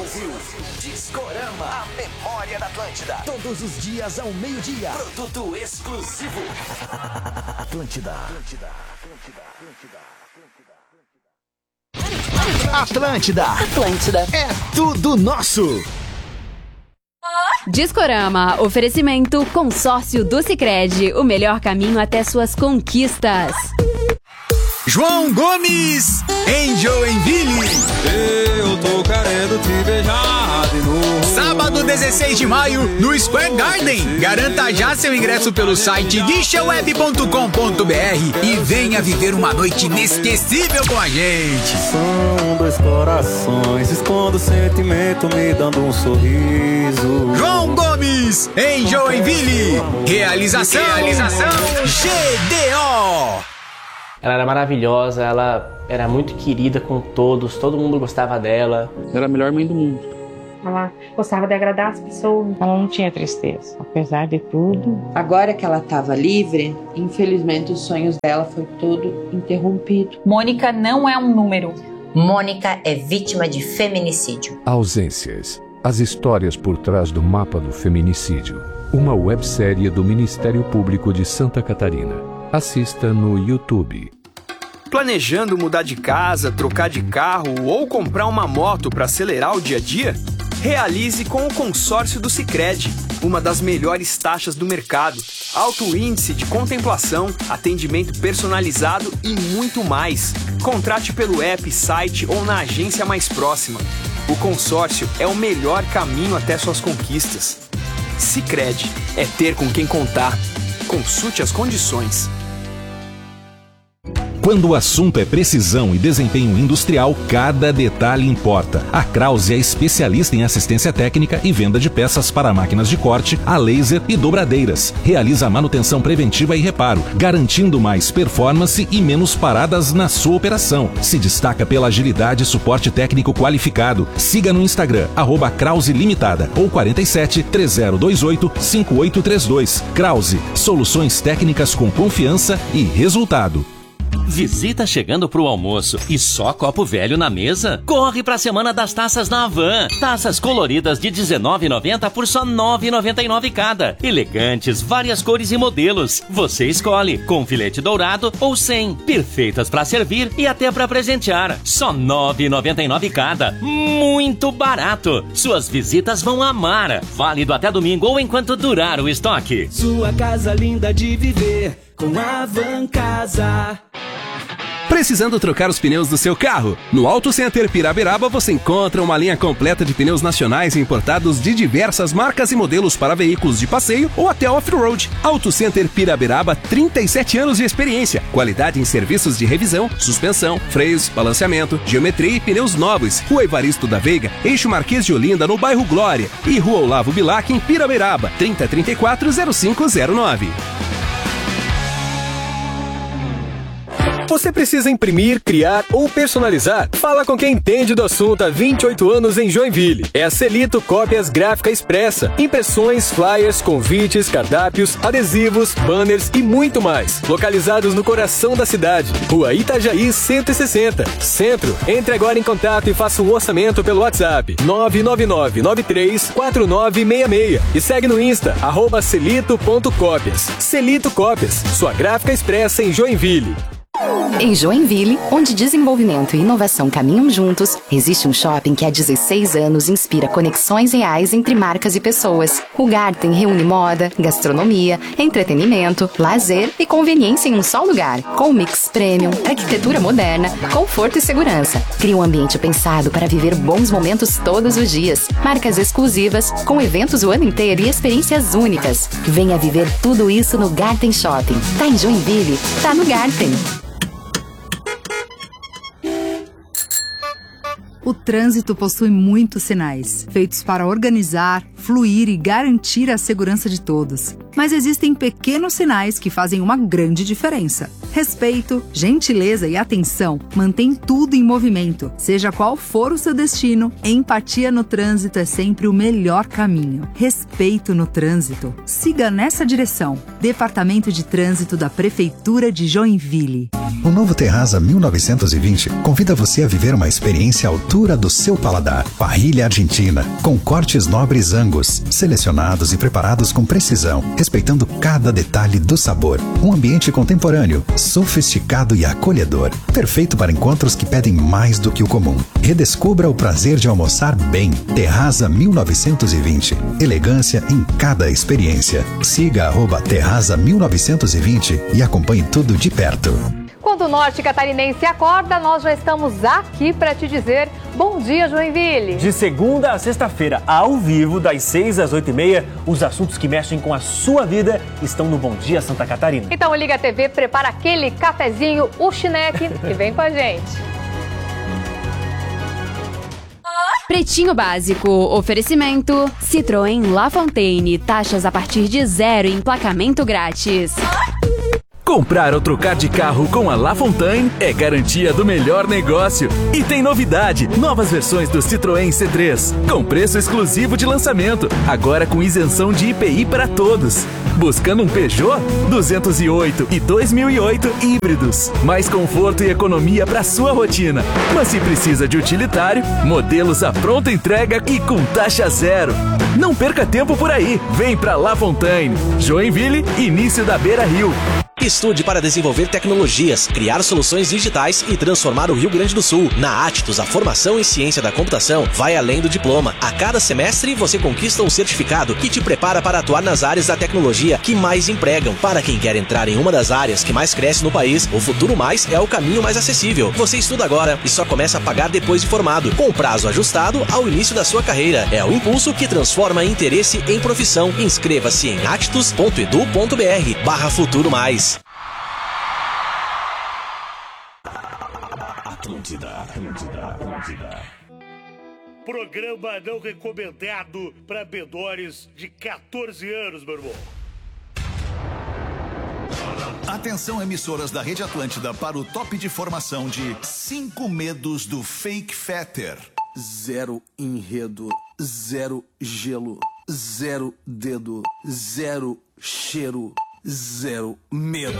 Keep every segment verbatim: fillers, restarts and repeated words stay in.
Discorama, a memória da Atlântida. Todos os dias ao meio-dia. Produto exclusivo. Atlântida. Atlântida. Atlântida. Atlântida. Atlântida. É tudo nosso. Discorama, oferecimento Consórcio do Sicredi, o melhor caminho até suas conquistas. João Gomes, em Joinville. Eu tô querendo te beijar de novo. Sábado dezesseis de maio, no Square Garden. Garanta já seu ingresso pelo site guichê web ponto com ponto b r e venha viver uma noite inesquecível com a gente. São dois corações, escondo o sentimento me dando um sorriso. João Gomes, em Joinville. Realização, Realização G D O. Ela era maravilhosa, ela era muito querida com todos, todo mundo gostava dela. Era a melhor mãe do mundo. Ela gostava de agradar as pessoas. Ela não tinha tristeza, apesar de tudo. Agora que ela estava livre, infelizmente os sonhos dela foi todo interrompido. Mônica não é um número. Mônica é vítima de feminicídio. Ausências. As histórias por trás do mapa do feminicídio. Uma websérie do Ministério Público de Santa Catarina. Assista no YouTube. Planejando mudar de casa, trocar de carro ou comprar uma moto para acelerar o dia a dia? Realize com o consórcio do Sicredi, uma das melhores taxas do mercado, alto índice de contemplação, atendimento personalizado e muito mais. Contrate pelo app, site ou na agência mais próxima. O consórcio é o melhor caminho até suas conquistas. Sicredi é ter com quem contar. Consulte as condições. Quando o assunto é precisão e desempenho industrial, cada detalhe importa. A Krause é especialista em assistência técnica e venda de peças para máquinas de corte, a laser e dobradeiras. Realiza a manutenção preventiva e reparo, garantindo mais performance e menos paradas na sua operação. Se destaca pela agilidade e suporte técnico qualificado. Siga no Instagram, arroba Krause Limitada ou quarenta e sete, três zero dois oito, cinco oito três dois. Krause, soluções técnicas com confiança e resultado. Visita chegando pro almoço e só copo velho na mesa? Corre pra Semana das Taças na Havan. Taças coloridas de dezenove reais e noventa centavos por só nove reais e noventa e nove centavos cada. Elegantes, várias cores e modelos. Você escolhe, com filete dourado ou sem. Perfeitas pra servir e até pra presentear. Só nove reais e noventa e nove centavos cada. Muito barato. Suas visitas vão amar. Válido até domingo ou enquanto durar o estoque. Sua casa linda de viver com a Havan Casa. Precisando trocar os pneus do seu carro? No Auto Center Piraberaba você encontra uma linha completa de pneus nacionais e importados de diversas marcas e modelos para veículos de passeio ou até off-road. Auto Center Piraberaba, trinta e sete anos de experiência. Qualidade em serviços de revisão, suspensão, freios, balanceamento, geometria e pneus novos. Rua Evaristo da Veiga, Eixo Marquês de Olinda, no bairro Glória. E Rua Olavo Bilac, em Piraberaba, trinta, trinta e quatro, zero cinco zero nove. Você precisa imprimir, criar ou personalizar? Fala com quem entende do assunto há vinte e oito anos em Joinville. É a Celito Cópias Gráfica Expressa. Impressões, flyers, convites, cardápios, adesivos, banners e muito mais. Localizados no coração da cidade. Rua Itajaí cento e sessenta. Centro. Entre agora em contato e faça um orçamento pelo WhatsApp nove nove nove nove três quatro nove seis seis. E segue no Insta, arroba celito ponto cópias. Celito Cópias, sua gráfica expressa em Joinville. Em Joinville, onde desenvolvimento e inovação caminham juntos, existe um shopping que há dezesseis anos inspira conexões reais entre marcas e pessoas. O Garten reúne moda, gastronomia, entretenimento, lazer e conveniência em um só lugar, com mix premium, arquitetura moderna, conforto e segurança. Cria um ambiente pensado para viver bons momentos todos os dias. Marcas exclusivas, com eventos o ano inteiro e experiências únicas. Venha viver tudo isso no Garten Shopping. Tá em Joinville? Tá no Garten. O trânsito possui muitos sinais, feitos para organizar, fluir e garantir a segurança de todos. Mas existem pequenos sinais que fazem uma grande diferença. Respeito, gentileza e atenção mantêm tudo em movimento. Seja qual for o seu destino, empatia no trânsito é sempre o melhor caminho. Respeito no trânsito. Siga nessa direção. Departamento de Trânsito da Prefeitura de Joinville. O novo Terraza mil novecentos e vinte convida você a viver uma experiência à altura do seu paladar. Parrilha argentina, com cortes nobres Angus, selecionados e preparados com precisão, respeitando cada detalhe do sabor. Um ambiente contemporâneo, sofisticado e acolhedor. Perfeito para encontros que pedem mais do que o comum. Redescubra o prazer de almoçar bem. Terraza mil novecentos e vinte. Elegância em cada experiência. Siga arroba Terraza mil novecentos e vinte e acompanhe tudo de perto. Quando o norte catarinense acorda, nós já estamos aqui para te dizer bom dia, Joinville. De segunda a sexta-feira, ao vivo, das seis às oito e meia, os assuntos que mexem com a sua vida estão no Bom Dia Santa Catarina. Então liga a T V, prepara aquele cafezinho, o chineque e vem com a gente. Pretinho Básico, oferecimento Citroën La Fontaine, taxas a partir de zero e emplacamento grátis. Comprar ou trocar de carro com a La Fontaine é garantia do melhor negócio. E tem novidade, novas versões do Citroën C três, com preço exclusivo de lançamento, agora com isenção de I P I para todos. Buscando um Peugeot? duzentos e oito e dois mil e oito híbridos. Mais conforto e economia para sua rotina. Mas se precisa de utilitário, modelos à pronta entrega e com taxa zero. Não perca tempo por aí, vem para La Fontaine. Joinville, início da Beira Rio. Estude para desenvolver tecnologias, criar soluções digitais e transformar o Rio Grande do Sul. Na Attus, a formação em ciência da computação vai além do diploma. A cada semestre, você conquista um certificado que te prepara para atuar nas áreas da tecnologia que mais empregam. Para quem quer entrar em uma das áreas que mais cresce no país, o Futuro Mais é o caminho mais acessível. Você estuda agora e só começa a pagar depois de formado, com prazo ajustado ao início da sua carreira. É o impulso que transforma interesse em profissão. Inscreva-se em attus ponto edu ponto br barra Futuro Mais. Atlântida, Atlântida, Atlântida. Programa não recomendado para menores de quatorze anos, meu irmão. Atenção, emissoras da Rede Atlântida, para o top de formação de cinco medos do Fake Fetter. Zero enredo, zero gelo, zero dedo, zero cheiro, zero medo.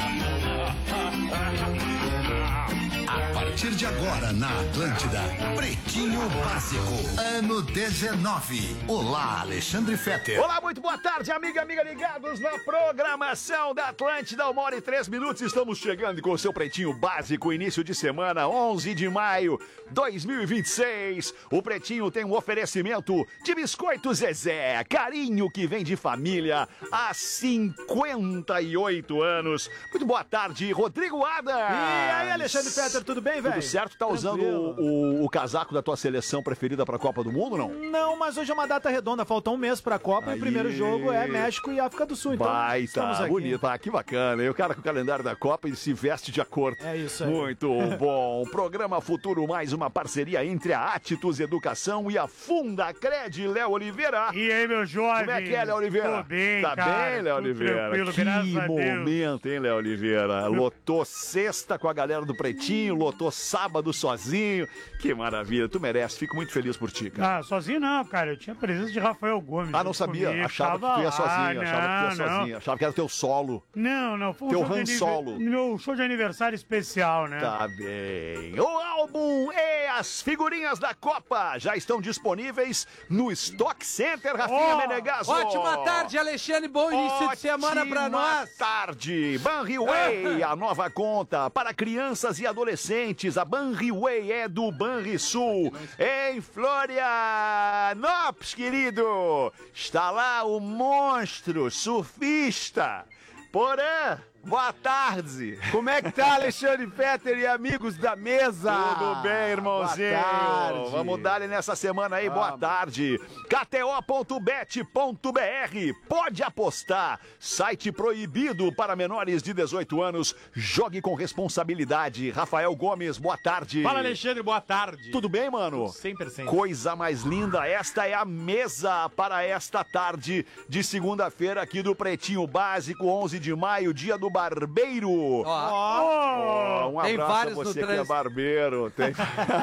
A partir de agora na Atlântida, Pretinho Básico, ano dezenove. Olá, Alexandre Fetter. Olá, muito boa tarde, amiga, amiga, ligados na programação da Atlântida. Uma hora e três minutos, estamos chegando com o seu Pretinho Básico, início de semana, onze de maio de dois mil e vinte e seis. O Pretinho tem um oferecimento de Biscoito Zezé, carinho que vem de família há cinquenta e oito anos. Muito boa tarde, Rodrigo Adams. E aí, Alexandre Fetter, tudo bem, velho? Tudo certo? Tá usando o, o, o casaco da tua seleção preferida pra Copa do Mundo, não? Não, mas hoje é uma data redonda, falta um mês pra Copa. Aí. E o primeiro jogo é México e África do Sul, então vai, tá bonito, ah, que bacana. E o cara com o calendário da Copa e se veste de acordo. É isso aí. Muito bom. Programa Futuro Mais, uma parceria entre a Attus Educação e a Fundacred, Léo Oliveira. E aí, meu jovem? Como é que é, Léo Oliveira? Tô bem, tá cara. bem, Léo Oliveira? Que momento, hein, Léo Oliveira? Lotou sexta com a galera do Pretinho, lotou sábado sozinho. Que maravilha, tu merece, fico muito feliz por ti, cara. Ah, sozinho não, cara, eu tinha a presença de Rafael Gomes. Ah, não sabia, comigo. achava Tava que tu ia lá, sozinho, não, achava que tu ia não. sozinho, achava que era teu solo. Não, não, foi um teu show Han de Solo. Meu show de aniversário especial, né? Tá bem. O álbum e as figurinhas da Copa já estão disponíveis no Stock Center, Rafinha oh, Menegasso. Ótima tarde, Alexandre, bom início ótima de semana pra nós. Ótima tarde. Banriway, a nova conta para crianças e adolescentes. A Banriway é do Banrisul, em Florianópolis, querido. Está lá o monstro surfista Porã. Boa tarde. Como é que tá, Alexandre Fetter e amigos da mesa? Tudo bem, irmãozinho? Boa tarde. Vamos dar nessa semana aí, boa tarde. K T O ponto bet ponto B R. Pode apostar. Site proibido para menores de dezoito anos. Jogue com responsabilidade. Rafael Gomes, boa tarde. Fala, Alexandre, boa tarde. Tudo bem, mano? cem por cento. Coisa mais linda. Esta é a mesa para esta tarde de segunda-feira aqui do Pretinho Básico, onze de maio, dia do barbeiro. Oh, oh, um abraço a você que é barbeiro. Tem...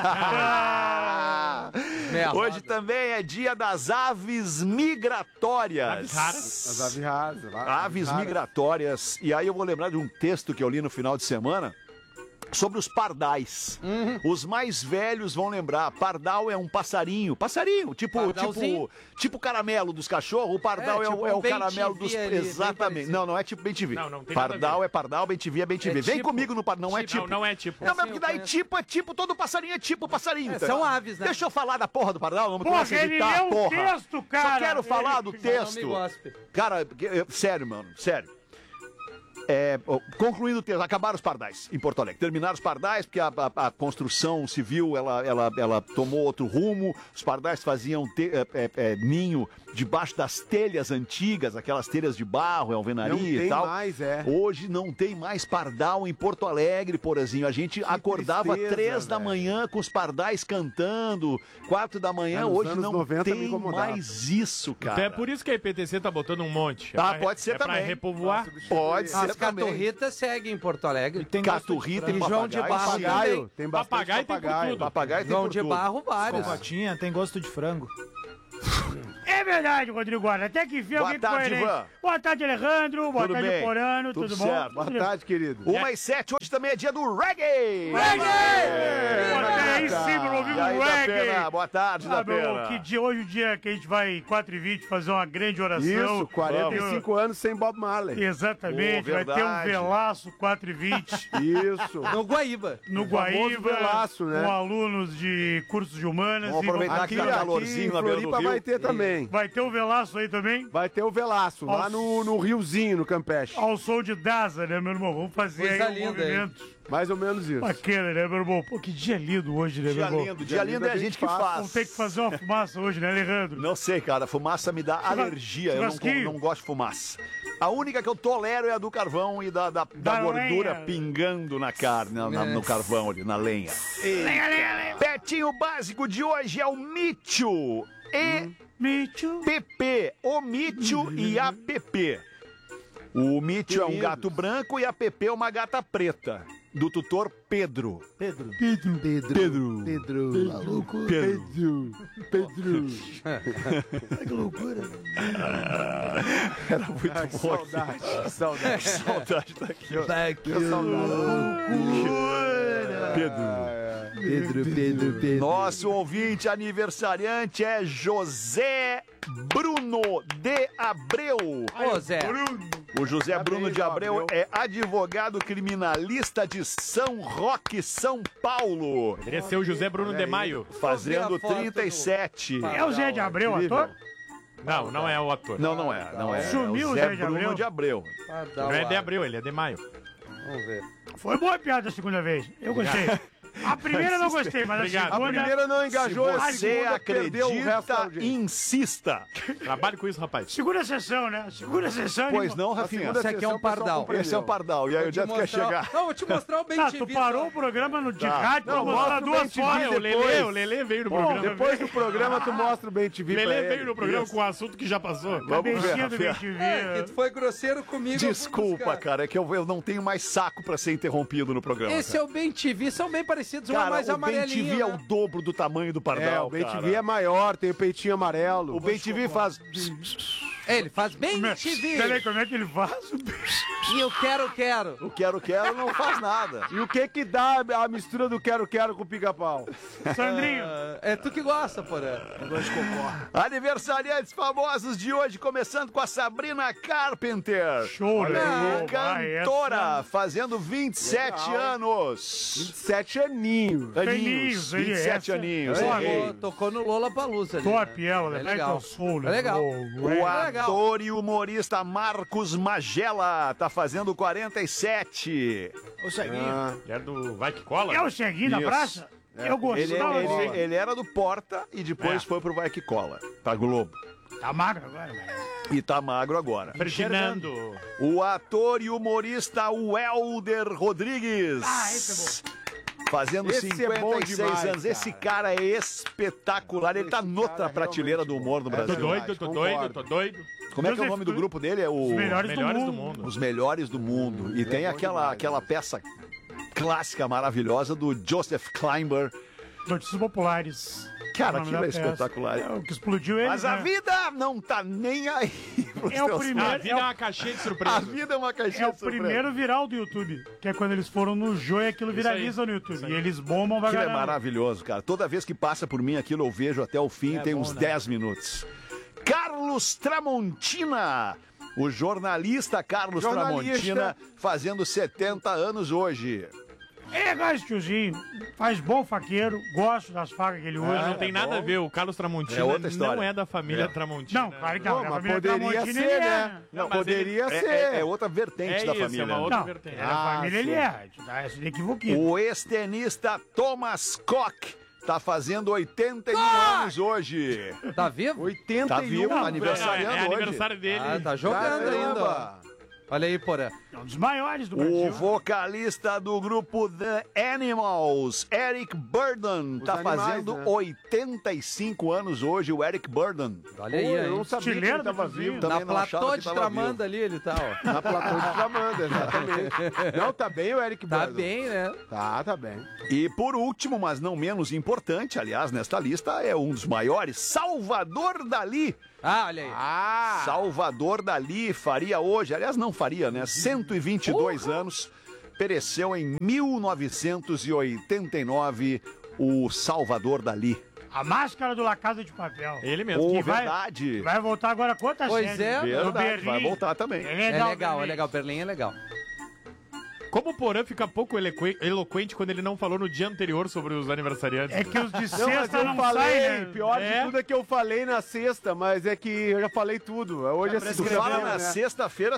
Hoje também é dia das aves migratórias. Aves raras. As aves raras. Aves migratórias. E aí eu vou lembrar de um texto que eu li no final de semana. sobre os pardais. Uhum. Os mais velhos vão lembrar. Pardal é um passarinho. Passarinho, tipo tipo, tipo caramelo dos cachorros. O pardal é, é, tipo o, é o caramelo dos... Ali, exatamente. Não, não é tipo bem T V. Não, não tem Pardal é pardal, bem T V é bem T V. É Vem tipo... comigo no pardal. Não é tipo. Não, não é tipo. Não, mas porque daí tipo é tipo, todo passarinho é tipo passarinho. É, são aves, né? Deixa eu falar da porra do pardal. Não porra, ele é um porra. texto, cara. Só quero falar do Não, texto. não me gospe. Cara, eu, sério, mano, sério. É, concluindo o texto, acabaram os pardais em Porto Alegre. Terminaram os pardais porque a, a, a construção civil ela, ela, ela tomou outro rumo. Os pardais faziam te, é, é, é, ninho debaixo das telhas antigas, aquelas telhas de barro, alvenaria e tal. Não tem mais, é. Hoje não tem mais pardal em Porto Alegre, porazinho. A gente que acordava tristeza, três da manhã com os pardais cantando, quatro da manhã. É, hoje não tem mais isso, cara. Então é por isso que a I P T C tá botando um monte. Ah, é pode ser é também. Pra repovoar. Nossa, pode ser. As caturritas seguem em Porto Alegre. Tem Caturrita e João de Barro papagaio. Tem papagaio, tem papagaio. Papagaio tem João de Barro, vários. Cocotinha tem gosto de frango. É verdade, Rodrigo Guarda. Até que enfim alguém Boa tarde, coerente. Ivan. Boa tarde, Alejandro. Boa Tudo tarde, bem? Porano. Tudo, Tudo, certo. bom? Boa tarde, querido. Uma e sete, hoje também é dia do reggae. Reggae! É, Botei aí sim, meu ouvido E aí, reggae. da pena? Boa tarde, Ah, da meu, pena. que dia, hoje é o dia que a gente vai, quatro e vinte, fazer uma grande oração. Isso, quarenta e cinco Eu- anos sem Bob Marley. Exatamente, Oh, vai ter um verdade. velaço quatro e vinte. Isso. No Guaíba. No O famoso Guaíba, velaço, né? com alunos de cursos de humanas. Vamos e aproveitar vamos- que tá calorzinho na beira do Floripa rio. vai ter também. Vai ter o velaço aí também? Vai ter o Velaço, lá Aos- no, no Riozinho, no Campeche. Ao som de Daza, né, meu irmão? Vamos fazer Coisa aí um linda, hein? movimento. Mais ou menos isso. Bacana, né, meu irmão? Pô, que dia lindo hoje, né, Dia meu irmão? lindo, dia lindo é a gente que faz. Vamos ter que fazer uma fumaça hoje, né, Alejandro? Não sei, cara. Fumaça me dá Churra- alergia. Eu não, churrasquinho? não gosto de fumaça. A única que eu tolero é a do carvão e da, da, da Da gordura lenha. pingando na carne, na- na- no carvão ali, na lenha. Lenha, lenha, lenha. Petinho básico de hoje é o Mício e Mício. P P. O Mício e a P P. O Mício é um gato branco e a P P é uma gata preta. Do tutor Pedro. Pedro. Pedro. Pedro. Pedro. Pedro. Maluco. Pedro. Pedro. Que loucura. Era muito Ai, que bom. saudade. Que saudade. Que saudade daqui. ó. Que saudade. Pedro. Pedro, Pedro, Pedro. Nosso ouvinte aniversariante é José Bruno de Abreu. Ô, Zé. O José Parabéns, Bruno de Abreu Abreu. é advogado criminalista de São Roque, São Paulo. Poderia ser o José Bruno de Maio. Fazendo Eu vi a foto trinta e sete. É o Zé de Abreu, Incrível. ator? Não, não é o ator. Não, não é. Não é. Sumiu É o o Zé Zé de Bruno Abreu. de Abreu. Não é de abril, ele é de maio. Vamos ver. Foi boa a piada a segunda vez. Eu gostei. A primeira eu não gostei, mas Obrigado. a A segunda... primeira não engajou, a Se você segunda perdeu o resto da acredita, audiência. insista. Trabalhe com isso, rapaz. Segunda sessão, né? Segunda sessão. Pois animal. não, Rafinha? Esse aqui é um pardal. Esse é um pardal. E aí, onde é que tu quer chegar? Não, vou te mostrar o bem Tá, T tu V. parou o programa no de Tá. rádio pra Não, mostrar mostra o duas Ben T V fotos. o Lelê, depois. o Lelê veio no Porra, programa. Depois do programa, tu mostra o Ben T V pra Lelê ele. veio no programa Isso. com o assunto que já passou. Vamos ver, Cabecinha do Rafinha. Ben T V. É, que tu foi grosseiro comigo. eu fui Desculpa, buscar. cara, é que eu, eu não tenho mais saco pra ser interrompido no programa. Esse cara. é o Ben T V, são bem parecidos, um é Cara, mais o Ben T amarelinho. V é né? o dobro do tamanho do É, pardal, o Ben T cara. V é maior, tem o peitinho amarelo. O Ben T V faz... Ele faz bem T V. Peraí, como é que ele faz? E eu quero, quero. O quero, quero não faz nada. E o que que dá a mistura do quero-quero com o pica-pau? Sandrinho. É tu que gosta, porra. Aniversariantes famosos de hoje, começando com a Sabrina Carpenter. Show, né? Cantora, fazendo vinte e sete Legal. anos. vinte e sete aninhos. Aninhos, Aninhos, aí, vinte e sete essa- aninhos. Pô, errei. Tocou, tocou no Lollapalooza ali. Top né? ela, É né? legal. Michael Soul, né? É legal. O É legal. ator e humorista Marcos Magela tá fazendo quarenta e sete. O ceguinho. Ah, É do Vai Que Cola? É o ceguinho da Isso. praça? Eu gostei. Ele, ele, ele era do Porta e depois É. foi pro Vai Que Cola, pra Globo. Tá magro agora, velho. E tá magro agora. Ferdinando. O ator e humorista Welder Rodrigues. Ah, esse é bom. Fazendo Esse é bom cinquenta e seis demais, anos. cara. Esse cara é espetacular. Ele tá Esse noutra cara prateleira do realmente humor no bom. Tô Brasil. É doido, tô concordo. doido, tô doido. Como é que é o Joseph nome do Cru- grupo dele? É o... Os melhores, Melhores do do mundo. mundo. Os melhores do mundo. E tem bom aquela, demais, aquela peça clássica, maravilhosa do Joseph Klimber, Notícias populares. Cara, O nome aquilo é da peça. espetacular. É, o que explodiu ele, Mas a né? vida não tá nem aí pros É o teus primeiro- fãs. A vida é uma caixinha de surpresa. A vida é uma caixinha É o de surpresa. primeiro viral do YouTube, que é quando eles foram no Jô e aquilo Isso viraliza aí. no YouTube. E eles bombam pra Aquilo é caramba. maravilhoso, cara. Toda vez que passa por mim aquilo eu vejo até o fim, É tem bom, uns né? dez minutos. Carlos Tramontina. O jornalista Carlos Jornalista. Tramontina fazendo setenta anos hoje. É legal esse tiozinho, faz bom faqueiro, gosto das facas que ele usa. Mas não tem nada a ver, o Carlos Tramontina É outra história. não é da família É. Tramontina. Não, claro que não. Pô, a mas família poderia Tramontina, ser, ele é, né? Não, mas poderia É, ser. é- é outra vertente É da isso, família. é uma né? outra Não, vertente. é da Ah, família sim. ele é. Tá essa de equivocado. O ex-tenista Thomas Koch tá fazendo oitenta e um anos hoje. Tá vivo? oitenta Tá e um. vivo, Não, aniversariando É, é hoje. aniversário dele. Ah, tá jogando Caramba. ainda. Olha aí, Porã. É um dos maiores do O Brasil. vocalista do grupo The Animals, Eric Burden, tá animais, fazendo né? oitenta e cinco anos hoje, o Eric Burden. Olha aí, Pô, eu não hein? sabia que Estileiro ele tava do vizinho. vivo. Também Na não achava platô que de tava Tramanda ali ele tá, ó. Na platô de Tramanda, exatamente. Não, tá bem o Eric Tá Burden. bem, né? Tá, tá bem. E por último, mas não menos importante, aliás, nesta lista, é um dos maiores, Salvador Dalí. Ah, olha aí. Ah! Salvador Dalí faria hoje, aliás, não faria, né? cento e vinte e dois anos, pereceu em mil novecentos e oitenta e nove o Salvador Dalí. A máscara do La Casa de Papel. Ele mesmo. Ô, Que vai- verdade. Vai voltar agora quantas Pois séries? é, Do verdade, vai Berlim. voltar também. É É legal, legal, é Berlim. legal. Berlim é legal. Como o Porã fica pouco eloqu- eloquente quando ele não falou no dia anterior sobre os aniversariantes. É que os de Não, mas sexta eu não, falei, saem, né? pior É. de tudo é que eu falei na sexta, mas é que eu já falei tudo. Hoje é Tu segunda-feira, fala na né? sexta-feira